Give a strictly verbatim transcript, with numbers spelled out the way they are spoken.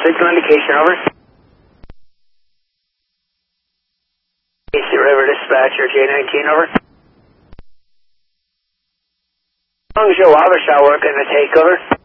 Signal indication, over. East River Dispatcher, J nineteen, over. As long as your Wabasha working the takeover.